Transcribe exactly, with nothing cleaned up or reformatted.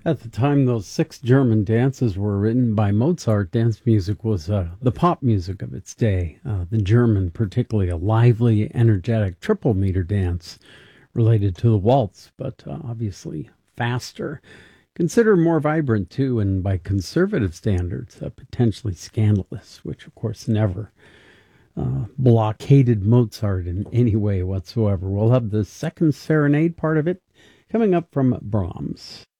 At the time those six German dances were written by Mozart, dance music was uh, the pop music of its day. Uh, the German, particularly a lively, energetic triple meter dance related to the waltz, but uh, obviously faster. Considered more vibrant, too, and by conservative standards, uh, potentially scandalous, which, of course, never uh, blockaded Mozart in any way whatsoever. We'll have the second serenade part of it coming up from Brahms.